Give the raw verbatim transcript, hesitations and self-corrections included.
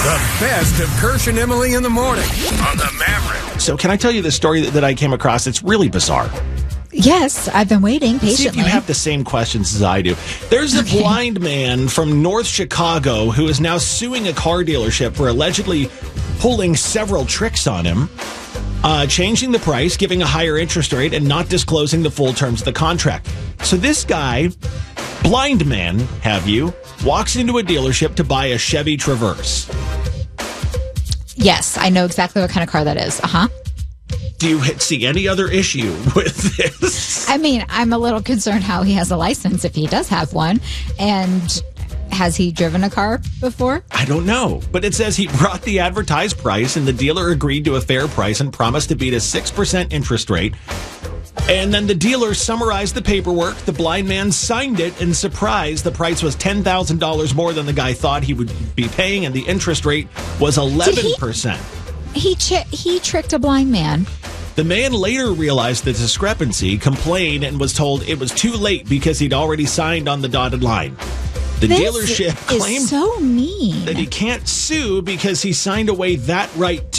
The best of Kirsch and Emily in the morning on the Maverick. So can I tell you the story that, that I came across? It's really bizarre. Yes, I've been waiting patiently. See if you have the same questions as I do. There's a Okay. blind man from North Chicago who is now suing a car dealership for allegedly pulling several tricks on him, uh, changing the price, giving a higher interest rate, and not disclosing the full terms of the contract. So this guy, blind man, have you, walks into a dealership to buy a Chevy Traverse. Yes, I know exactly what kind of car that is. Uh-huh. Do you see any other issue with this? I mean, I'm a little concerned how he has a license if he does have one. And has he driven a car before? I don't know, but it says he brought the advertised price and the dealer agreed to a fair price and promised to beat a six percent interest rate. And then the dealer summarized the paperwork. The blind man signed it, and surprised, the price was ten thousand dollars more than the guy thought he would be paying, and the interest rate was eleven percent. He chi- he tricked a blind man. The man later realized the discrepancy, complained, and was told it was too late because he'd already signed on the dotted line. The This dealership is claimed so mean. that he can't sue because he signed away that right